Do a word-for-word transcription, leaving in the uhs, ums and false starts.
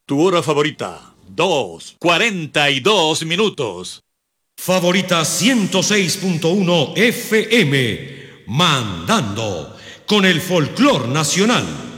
Tu hora favorita, dos, cuarenta y dos minutos. Favorita ciento seis punto uno F M, mandando con el folclor nacional.